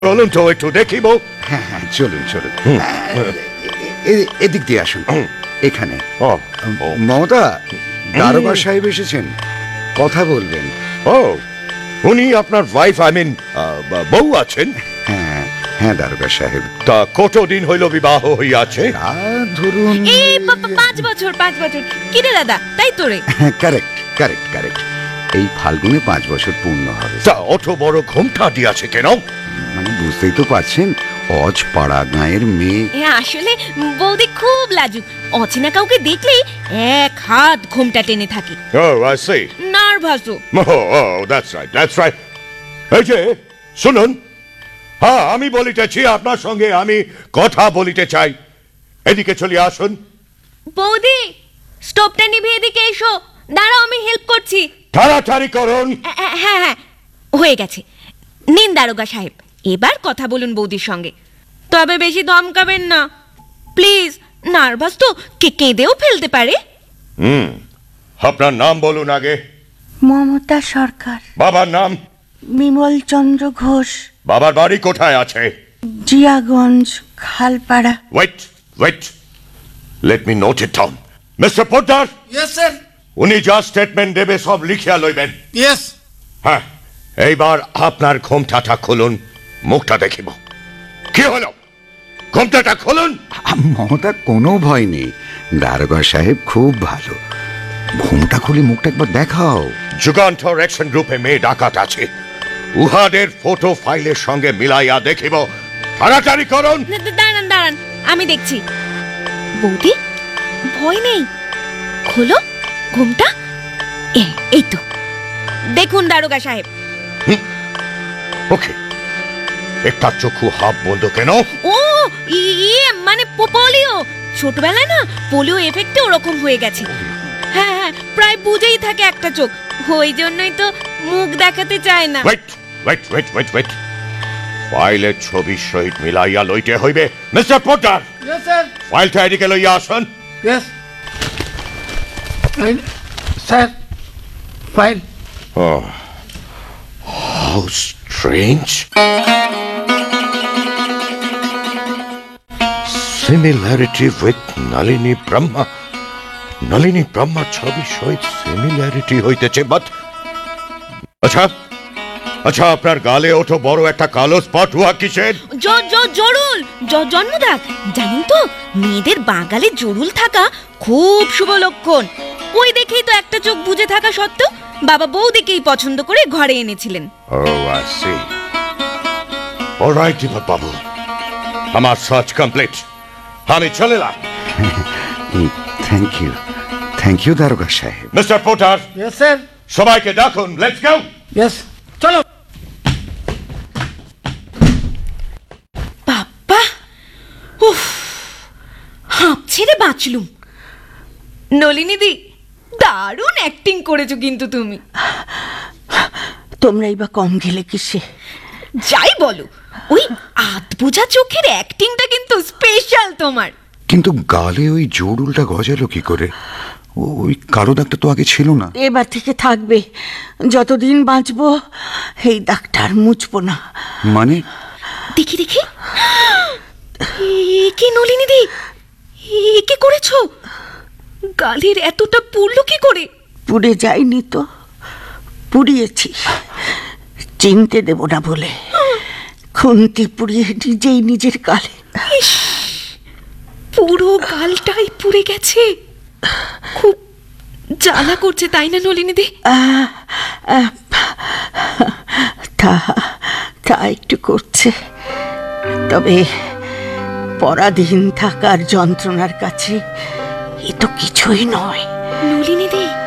চলুন তো একটু দেখিব। হ্যাঁ হ্যাঁ, চলুন চলুন। এদিক দিয়ে আসুন, এখানে। মমতা, দারোগা সাহেব এসেছেন, কথা বলবেন। ও, উনি আপনার ওয়াইফ, আই মিন বউ আছেন? হ্যাঁ হ্যাঁ দারোগা সাহেব। তা কতদিন হইল বিবাহ হইয়াছে? ধরুন 5 বছর। 5 বছর কি রে দাদা, তাই তো রে? কারেক্ট কারেক্ট কারেক্ট, এই ফাল্গুনে 5 বছর পূর্ণ হবে। তা অত বড় ঘোমটা দিয়াছে কেন? মানে বুঝতেই তো পারছেন, অজ পাড়া গাঁয়ের মেয়ে। আসলে বৌদি খুব লাজুক, অচেনা কাউকে দেখলেই এক হাত ঘোমটা টেনে থাকে। Oh, I see. Nervous. Oh, that's right. এই যে শুনুন, হ্যাঁ আমি বলিতেছি, আপনার সঙ্গে আমি কথা বলিতে চাই। এদিকে চলে আসুন। বৌদি, স্টোভটা নিভিয়ে এদিকে এসো। দাঁড়াও, আমি হেল্প করছি। তাড়াতাড়ি করুন। হ্যাঁ, হয়ে গেছে। নিন দারোগা সাহেব, এবার কথা বলুন বৌদির সঙ্গে। তবে বেশি ধমকাবেন না প্লিজ, নার্ভাস তো, কেঁদেও ফেলতে পারে। আপনার নাম বলুন আগে। মমতা সরকার। বাবার নাম? বিমল চন্দ্র ঘোষ। বাবার বাড়ি কোথায় আছে? Jiaganj, Khalpara. Wait, let me note it down. Mister porter. Yes sir. উনি যা স্টেটমেন্ট দেবে সব লিখিয়া লইবেন। ইয়েস। হ্যাঁ, এইবার আপনার ঘোমটাটা খুলুন, মুখটা দেখিব। কি হলো? ঘোমটাটা খুলুন। মমতা, কোনো ভয় নেই, দারোগা সাহেব খুব ভালো। ঘুমটা খুলে মুখটা একবার দেখাও। যুগান্তর অ্যাকশন গ্রুপে মেয়ে ডাকাত আছে, উহাদের ফটো ফাইলের সঙ্গে মিলাইয়া দেখিব। তাড়াতাড়ি করুন। দাঁড়ান, আমি দেখছি। বৌদি, ভয় নেই, খোলো ঘুমটা। এই তো দেখুন দারোগা সাহেব। ওকে, একটা চক্ষু হাফ বন্ধ কেন? ও মানে পোলিও। ছোটবেলায় না পোলিও এফেক্টে ওরকম হয়ে গেছে। হ্যাঁ, প্রায় বুঝেই থাকে একটা চোখ, ওই জন্যই তো মুখ দেখাতে চায় না। ওয়েট, ফাইলের ছবির সহিত মিলাইয়া লইতে হইবে। Mister porter, yes sir. ফাইলটা এদিকে লইয়া আসুন। Yes sir, file. How strange. Similarity with Nalini Brahma. Nalini Brahma ছবির সহিত সিমিলারিটি হইতেছে, বাট আচ্ছা, আপনার গালে ওঠো বড় একটা কালো স্পট হুয়া কিসের? জরুল জন্মদাগ। জানেন তো, মেয়েদের বাগালে জরুল থাকা খুব শুভ লক্ষণ। ওই দেখেই তো একটা চোখ বুজে থাকা সত্ত্বেও বাবা বৌদিকেই পছন্দ করে ঘরে এনেছিলেন। Oh, I see. All right, Dipak বাবু, আমার সার্চ কমপ্লিট, আমি চলেলাম। থ্যাংক ইউ দারোগা সাহেব। Mister porter. Yes sir. সবাইকে ডাকুন, লেটস গো। ইয়েস, চলো। বাবা, উফ, হাঁপ ছেড়ে বাঁচলুম। নলিনীদি, দারুণ অ্যাক্টিং করেছো কিন্তু তুমি। তোমরাই বা কম গেলে কিসে? যাই বলো, ওই আধবোঝা চোখের অ্যাক্টিংটা কিন্তু স্পেশাল তোমার। কিন্তু গালে ওই জোড়ুলটা গজালো কি করে? ওই কালো দাগটা তো আগে ছিল না। এবার থেকে থাকবে, যতদিন বাঁচবো এই দাগটা আর মুছবো না। মানে? দেখি কি নলিনীদি, কি করেছো? গালের এতটা পুড়লো কি করে? পুড়ে যায়নি তো, পুড়িয়েছি। চিনতে দেব না বলে খুন্তি পুড়িয়ে নিজেই নিজের গালে। পুরো গালটাই পুড়ে গেছে। খুব জ্বালা করছে, তাই না নলিনীদি? তা একটু করছে, তবে পরাধীন থাকার যন্ত্রণার কাছে এ তো কিছুই নয়। নলিনীদি,